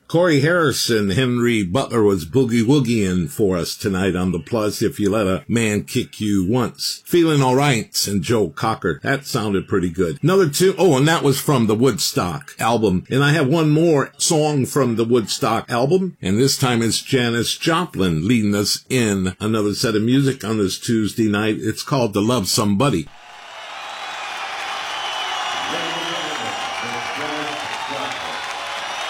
Corey Harrison, Henry Butler was boogie woogieing for us tonight on the Plus. If you let a man kick you once. Feeling All Right and Joe Cocker. That sounded pretty good. Another two. Oh, and that was from the Woodstock album. And I have one more song from the Woodstock album. And this time it's Janis Joplin leading us in another set of music on this Tuesday night. It's called To Love Somebody.